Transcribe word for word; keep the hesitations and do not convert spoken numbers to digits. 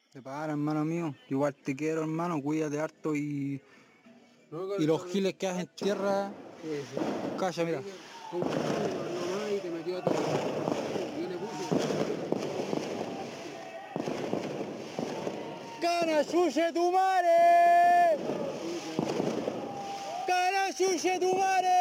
Te para, hermano mío. Igual te quiero, hermano. Cuídate harto y, No, y los cabrón, giles que hacen tierra. eso. Calla, mira. Ahí que como que nomás y te metió a ti. Yo le puse. ¡Cana suye tu mare! ¡Cana suye tu mare!